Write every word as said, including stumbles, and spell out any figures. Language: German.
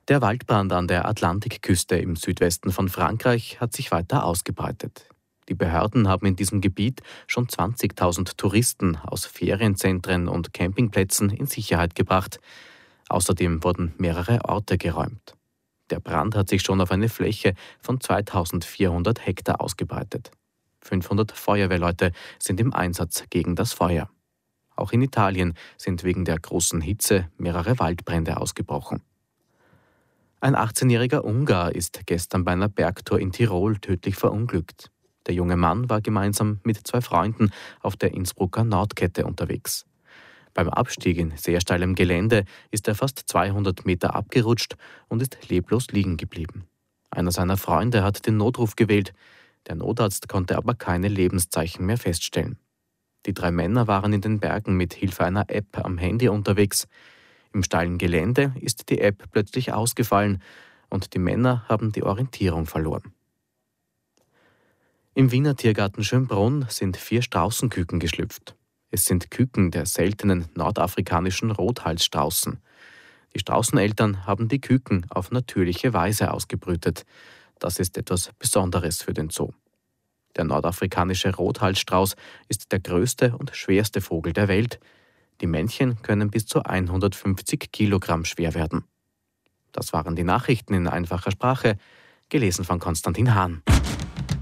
Der Waldbrand an der Atlantikküste im Südwesten von Frankreich hat sich weiter ausgebreitet. Die Behörden haben in diesem Gebiet schon zwanzigtausend Touristen aus Ferienzentren und Campingplätzen in Sicherheit gebracht. Außerdem wurden mehrere Orte geräumt. Der Brand hat sich schon auf eine Fläche von zweitausendvierhundert Hektar ausgebreitet. fünfhundert Feuerwehrleute sind im Einsatz gegen das Feuer. Auch in Italien sind wegen der großen Hitze mehrere Waldbrände ausgebrochen. Ein achtzehnjähriger Ungar ist gestern bei einer Bergtour in Tirol tödlich verunglückt. Der junge Mann war gemeinsam mit zwei Freunden auf der Innsbrucker Nordkette unterwegs. Beim Abstieg in sehr steilem Gelände ist er fast zweihundert Meter abgerutscht und ist leblos liegen geblieben. Einer seiner Freunde hat den Notruf gewählt. Der Notarzt konnte aber keine Lebenszeichen mehr feststellen. Die drei Männer waren in den Bergen mit Hilfe einer App am Handy unterwegs. Im steilen Gelände ist die App plötzlich ausgefallen und die Männer haben die Orientierung verloren. Im Wiener Tiergarten Schönbrunn sind vier Straußenküken geschlüpft. Es sind Küken der seltenen nordafrikanischen Rothalsstraußen. Die Straußeneltern haben die Küken auf natürliche Weise ausgebrütet. Das ist etwas Besonderes für den Zoo. Der nordafrikanische Rothalsstrauß ist der größte und schwerste Vogel der Welt. Die Männchen können bis zu hundertfünfzig Kilogramm schwer werden. Das waren die Nachrichten in einfacher Sprache, gelesen von Konstantin Hahn.